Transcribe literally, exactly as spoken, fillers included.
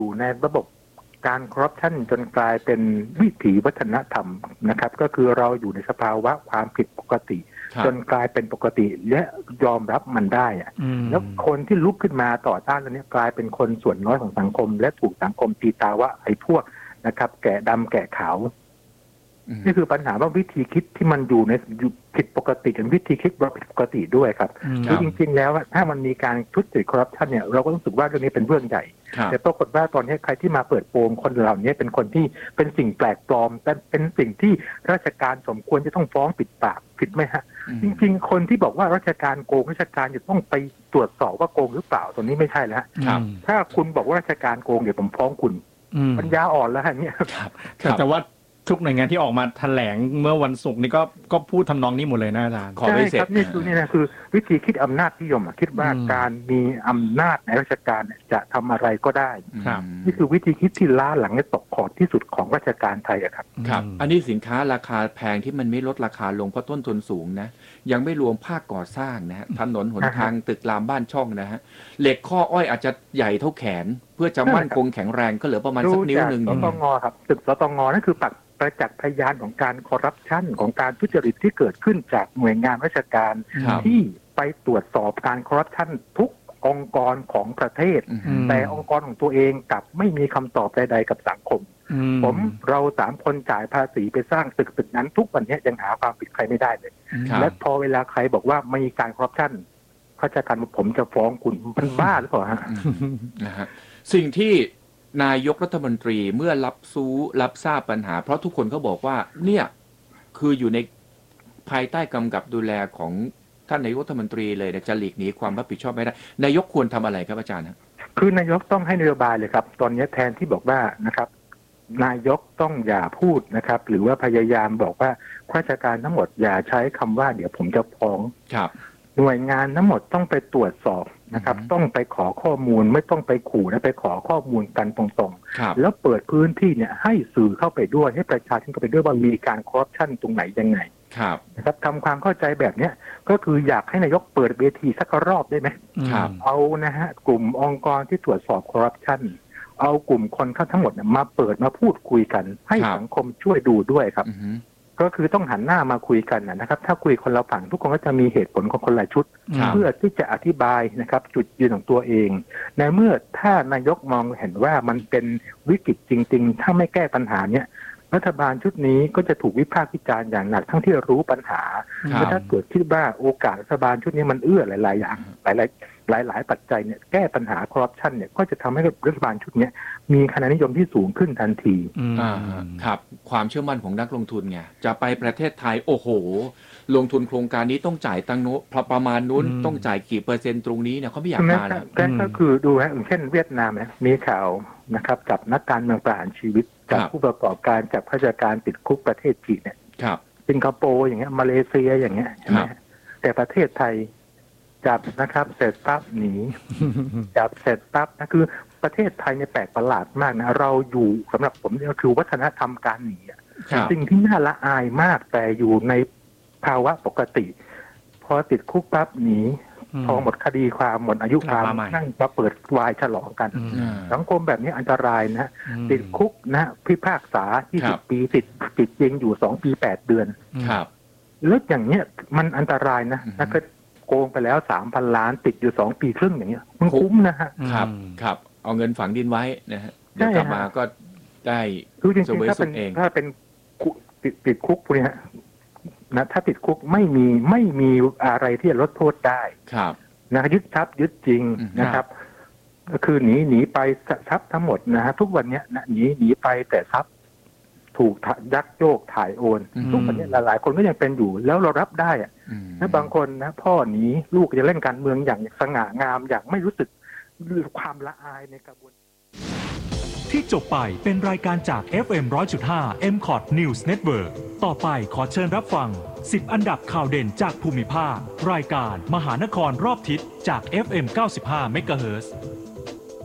อยู่ในระบบการคอร์รัปชันจนกลายเป็นวิถีวัฒนธรรมนะครับก็คือเราอยู่ในสภาวะความผิดปกติจนกลายเป็นปกติและยอมรับมันได้อะแล้วคนที่ลุกขึ้นมาต่อต้านตรงนี้กลายเป็นคนส่วนน้อยของสังคมและถูกสังคมตีตาว่าไอ้พวกนะครับแกะดำแกะขาวนี่คือปัญหาว่าวิธีคิดที่มันอยู่ในผิดปกติกับวิธีคิดว่าผิดปกติด้วยครับคือจริงๆแล้วถ้ามันมีการทุจริตคอร์รัปชันเนี่ยเราก็รู้สึกว่าเรื่องนี้เป็นเรื่องใหญ่แต่ปรากฏว่าตอนนี้ใครที่มาเปิดโปงคนเหล่านี้เป็นคนที่เป็นสิ่งแปลกปลอมแต่เป็นสิ่งที่ราชการสมควรจะต้องฟ้องปิดปากผิดไหมฮะจริงๆคนที่บอกว่าราชการโกงราชการจะต้องไปตรวจสอบว่าโกงหรือเปล่าตรงนี้ไม่ใช่แล้วฮะถ้าคุณบอกว่าราชการโกงเดี๋ยวผมฟ้องคุณปัญญาอ่อนแล้วฮะเนี่ยแต่ว่าทุกหน่วยงานที่ออกมาแถลงเมื่อวันศุกร์นี่ก็ก็พูดทำนองนี้หมดเลยนะอาจารย์ขอไม่เสร็จนี่คือนี่นะคือวิธีคิดอำนาจนิยมคิดว่าการมีอำนาจในราชการจะทำอะไรก็ได้นี่คือวิธีคิดที่ล้าหลังและตกขอดที่สุดของราชการไทยครับครับอันนี้สินค้าราคาแพงที่มันไม่ลดราคาลงเพราะต้นทุนสูงนะยังไม่รวมภาคก่อสร้างนะฮะถนนหนทางตึกรามบ้านช่องนะฮะเหล็กข้ออ้อยอาจจะใหญ่เท่าแขนเพื่อจะมั่นคงแข็งแรงก็เหลือประมาณสักนิ้วนึงสตงครับตึกสตงนั่นคือปักประจักษ์พยานของการคอร์รัปชันของการทุจริตที่เกิดขึ้นจากหน่วยงานราชการที่ไปตรวจสอบการคอร์รัปชันทุกองค์กรของประเทศแต่องค์กรของตัวเองกลับไม่มีคำตอบใดๆกับสังคมผมเราสามคนจ่ายภาษีไปสร้างตึกตึกนั้นทุกวันนี้ยังหาความผิดใครไม่ได้เลยและพอเวลาใครบอกว่ามีการคอร์รัปชันราชการผมจะฟ้องคุณมันบ้าหรือเปล่าฮะนะฮะสิ่งที่นายกรัฐมนตรีเมื่อรับรู้รับทราบปัญหาเพราะทุกคนเขาบอกว่าเนี่ยคืออยู่ในภายใต้กำกับดูแลของท่านนายกรัฐมนตรีเลยจะหลีกหนีความรับผิดชอบไม่ได้นายกควรทำอะไรครับอาจารย์คือนายกต้องให้นโยบายเลยครับตอนนี้แทนที่บอกว่านะครับนายกต้องอย่าพูดนะครับหรือว่าพยายามบอกว่าข้าราชการทั้งหมดอย่าใช้คำว่าเดี๋ยวผมจะฟ้องครับหน่วยงานทั้งหมดต้องไปตรวจสอบนะครับต้องไปขอข้อมูลไม่ต้องไปขู่นะไปขอข้อมูลกันตรงๆแล้วเปิดพื้นที่เนี่ยให้สื่อเข้าไปด้วยให้ประชาชนเข้าไปด้วยว่ามีการคอร์รัปชันตรงไหนยังไงนะครับทำความเข้าใจแบบเนี้ยก็คืออยากให้นายกเปิดเวทีสักรอบได้ไหมเอานะฮะกลุ่มองค์กรที่ตรวจสอบคอร์รัปชันเอากลุ่มคนเข้าทั้งหมดมาเปิดมาพูดคุยกันให้สังคมช่วยดูด้วยครับก็คือต้องหันหน้ามาคุยกันนะครับถ้าคุยคนละฝั่งทุกคนก็จะมีเหตุผลของคนละชุดเพื่อที่จะอธิบายนะครับจุดยืนของตัวเองในเมื่อถ้านายกมองเห็นว่ามันเป็นวิกฤตจริงๆถ้าไม่แก้ปัญหาเนี้ยรัฐบาลชุดนี้ก็จะถูกวิพากษ์วิจารณ์อย่างหนักทั้งที่รู้ปัญหาและถ้าเกิดคิดว่าโอกาสรัฐบาลชุดนี้มันเอื้อหลายๆอย่างหลายๆหลายๆปัจจัยเนี่ยแก้ปัญหาคอร์รัปชันเนี่ยก็จะทำให้รัฐบาลชุดนี้มีคะแนนนิยมที่สูงขึ้นทันทีอ่าครับความเชื่อมั่นของนักลงทุนไงจะไปประเทศไทยโอ้โหลงทุนโครงการนี้ต้องจ่ายตังโน้ประมาณนู้นต้องจ่ายกี่เปอร์เซ็นต์ตรงนี้เนี่ยเขาไม่อยากมาแล้วก็คือดูฮะอย่างเช่นเวียดนามเนี่ยมีข่าวนะครับจับนักการเมืองประหารชีวิตจับผู้ประกอบการจับข้าราชการติดคุกประเทศจีนเนี่ยสิงคโปร์อย่างเงี้ยมาเลเซียอย่างเงี้ยใช่ไหมแต่ประเทศไทยจับนะครับเสร็จปั๊บหนีจับเสร็จปั๊บนะคือประเทศไทยเนี่ยแปลกประหลาดมากนะเราอยู่สำหรับผมเนี่ยคือวัฒนธรรมการหนีสิ่งที่น่าละอายมากแต่อยู่ในภาวะปกติพอติดคุกปั๊บหนีพอหมดคดีความหมดอายุความนั่งมาเปิดวายฉลองกันสังคมแบบนี้อันตรายนะติดคุกนะพิพากษายี่สิบปีติดติดจริงอยู่สองปีแปดเดือนแล้วอย่างเนี้ยมันอันตรายนะถ้าเกิดโกงไปแล้วสามพันล้านติดอยู่สองปีครึ่งอย่างเงี้ยมันคุ้มนะฮะครับครับเอาเงินฝังดินไว้นะฮะเดี๋ยวกลับมาก็ได้คือจริงๆถ้าเป็นถ้าเป็นติดติดคุกพวกนี้ฮะนะถ้าติดคุกไม่มีไม่มีอะไรที่จะลดโทษได้ครับนะยึดทรัพย์ยึดจริงนะครับก็คือหนีหนีไปทรัพย์ทั้งหมดนะฮะทุกวันนี้นะหนีหนีไปแต่ทรัพย์ถูกยักโยกถ่ายโอนทุกวันนี้หลายๆคนก็ยังเป็นอยู่แล้วเรารับได้อะและบางคนนะพ่อหนีลูกจะเล่นการเมืองอย่างสง่างามอย่างไม่รู้สึกความละอายในกระบวนที่จบไปเป็นรายการจาก เอฟ เอ็ม หนึ่งร้อยจุดห้า เอ็ม คอท News Network ต่อไปขอเชิญรับฟังสิบอันดับข่าวเด่นจากภูมิภาครายการมหานครรอบทิศจาก เอฟ เอ็ม เก้าสิบห้า เมกะเฮิรตซ์